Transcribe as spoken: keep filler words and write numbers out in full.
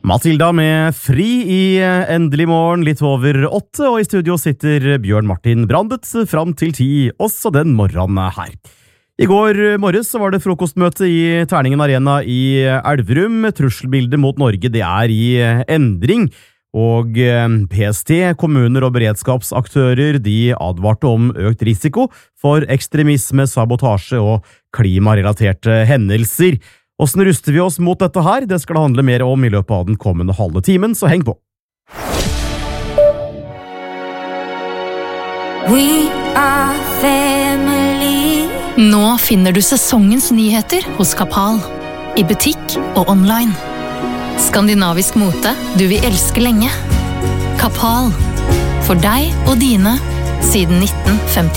Matilda med Fri i Endelig morgen, litt over åtte, og i studio sitter Bjørn Martin Brandet fram til ti, også den morgenen her. I går morges så var det frokostmøte i Terningen Arena i Elverum. Trusselbildet mot Norge det er i endring, og P S T, kommuner og beredskapsaktører de advarte om økt risiko for ekstremisme, sabotasje og klimarelaterte hendelser. Hvordan ruster vi oss mot dette her? Det skal det handle mer om i løpet av den kommende halve timen, så heng på. We are family. Nå finner du sesongens nyheter hos Kappahl, i butikk og online. Skandinavisk mote du vil elske lenge. Kappahl, for deg og dine, siden nitten femti.